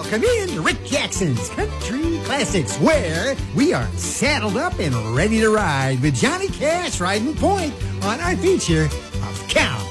Welcome in to Rick Jackson's Country Classics, where we are saddled up and ready to ride with Johnny Cash riding point on our feature of Count